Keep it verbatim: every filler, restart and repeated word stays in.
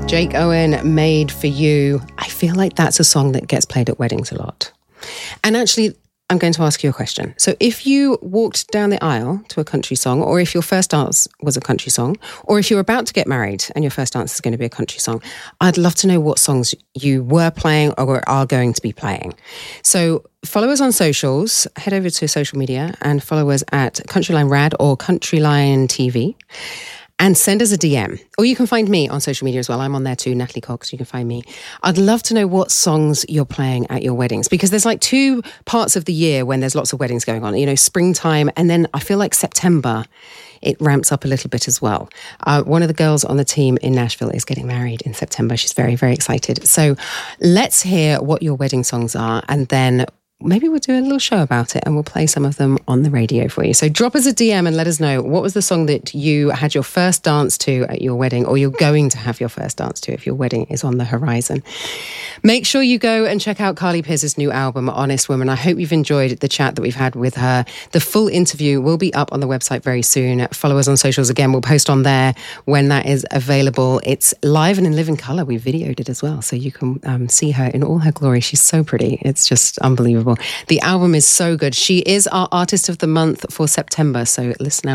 Jake Owen, Made for You. I feel like that's a song that gets played at weddings a lot. And actually, I'm going to ask you a question. So if you walked down the aisle to a country song, or if your first dance was a country song, or if you're about to get married and your first dance is going to be a country song, I'd love to know what songs you were playing or are going to be playing. So follow us on socials, head over to social media and follow us at Countryline Rad or Countryline T V. And send us a D M. Or you can find me on social media as well. I'm on there too, Natalie Cox. You can find me. I'd love to know what songs you're playing at your weddings, because there's like two parts of the year when there's lots of weddings going on. You know, springtime, and then I feel like September, it ramps up a little bit as well. Uh, one of the girls on the team in Nashville is getting married in September. She's very, very excited. So let's hear what your wedding songs are, and then maybe we'll do a little show about it and we'll play some of them on the radio for you. So drop us a D M and let us know what was the song that you had your first dance to at your wedding, or you're going to have your first dance to if your wedding is on the horizon. Make sure you go and check out Carly Pearce's new album, Honest Woman. I hope you've enjoyed the chat that we've had with her. The full interview will be up on the website very soon. Follow us on socials again. We'll post on there when that is available. It's live and in living color. We videoed it as well, so you can um, see her in all her glory. She's so pretty. It's just unbelievable. The album is so good. She is our Artist of the Month for September, so listen out.